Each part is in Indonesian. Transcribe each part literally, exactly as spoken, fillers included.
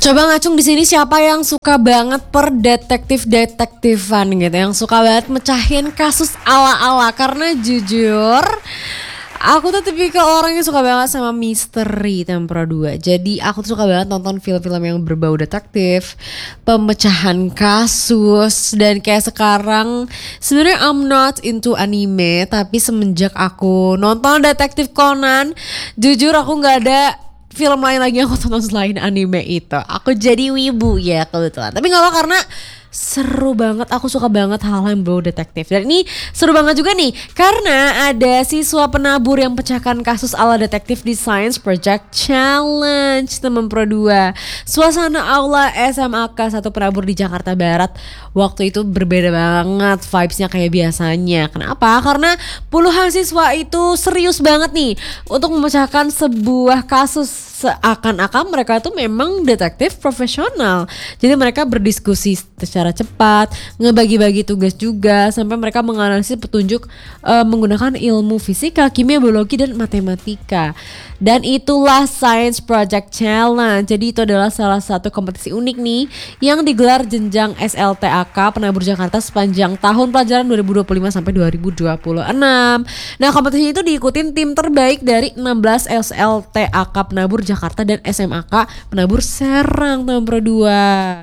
Coba ngacung di sini siapa yang suka banget per detektif-detektifan gitu, yang suka banget mecahin kasus ala-ala. Karena jujur aku tuh tipikal orang yang suka banget sama misteri Tempera dua. Jadi aku tuh suka banget nonton film-film yang berbau detektif, pemecahan kasus. Dan kayak sekarang sebenarnya I'm not into anime, tapi semenjak aku nonton Detektif Conan, jujur aku gak ada film lain lagi yang aku tonton selain anime itu. Aku jadi wibu ya kebetulan. Tapi gak apa, karena seru banget, aku suka banget hal-hal yang berbau detektif. Dan ini seru banget juga nih, karena ada siswa penabur yang pecahkan kasus ala detektif di Science Project Challenge Tempera dua. Suasana aula S M A K satu penabur di Jakarta Barat waktu itu berbeda banget vibesnya kayak biasanya. Kenapa? Karena puluhan siswa itu serius banget nih untuk memecahkan sebuah kasus, seakan-akan mereka tuh memang detektif profesional. Jadi mereka berdiskusi secara cepat, ngebagi-bagi tugas juga, sampai mereka menganalisis petunjuk uh, menggunakan ilmu fisika, kimia, biologi, dan matematika. Dan itulah Science Project Challenge. Jadi itu adalah salah satu kompetisi unik nih yang digelar jenjang S L T A K Penabur Jakarta sepanjang tahun pelajaran dua ribu dua puluh lima sampai dua ribu dua puluh enam. Nah, kompetisi itu diikutin tim terbaik dari enam belas S L T A K Penabur Jakarta dan S M A K Penabur Serang Tempera dua.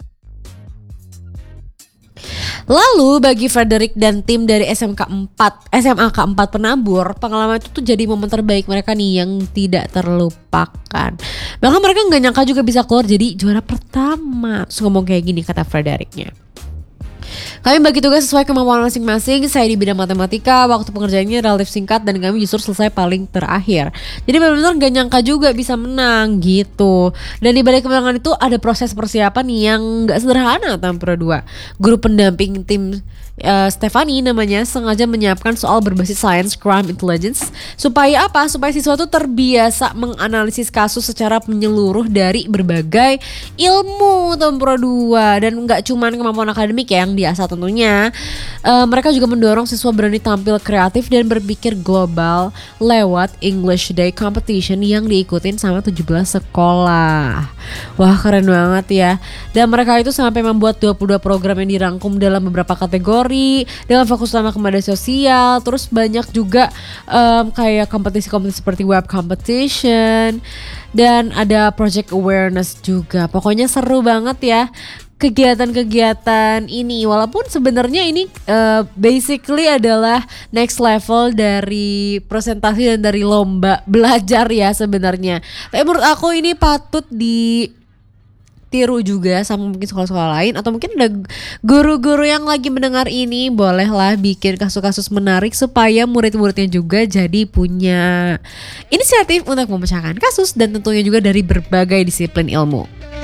Lalu bagi Frederick dan tim dari S M K empat, S M A K empat Penabur, pengalaman itu tuh jadi momen terbaik mereka nih yang tidak terlupakan. Bahkan mereka gak nyangka juga bisa keluar jadi juara pertama. Terus ngomong kayak gini kata Fredericknya: kami bagi tugas sesuai kemampuan masing-masing. Saya di bidang matematika, waktu pengerjaannya relatif singkat dan kami justru selesai paling terakhir. Jadi benar-benar gak nyangka juga bisa menang gitu. Dan di balik kemenangan itu ada proses persiapan yang gak sederhana Tempera dua. Guru pendamping tim uh, Stefani namanya sengaja menyiapkan soal berbasis science crime intelligence. Supaya apa? Supaya siswa tuh terbiasa menganalisis kasus secara menyeluruh dari berbagai ilmu Tempera dua. Dan gak cuman kemampuan akademik ya yang diasah tentunya. Uh, mereka juga mendorong siswa berani tampil kreatif dan berpikir global lewat English Day Competition yang diikutin sama tujuh belas sekolah. Wah, keren banget ya. Dan mereka itu sampai membuat dua puluh dua program yang dirangkum dalam beberapa kategori dengan fokus utama ke media sosial. Terus banyak juga um, kayak kompetisi-kompetisi seperti web competition, dan ada project awareness juga. Pokoknya seru banget ya kegiatan-kegiatan ini, walaupun sebenarnya ini uh, basically adalah next level dari presentasi dan dari lomba belajar ya sebenarnya. Tapi menurut aku ini patut ditiru juga sama mungkin sekolah-sekolah lain, atau mungkin ada guru-guru yang lagi mendengar ini, bolehlah bikin kasus-kasus menarik supaya murid-muridnya juga jadi punya inisiatif untuk memecahkan kasus, dan tentunya juga dari berbagai disiplin ilmu.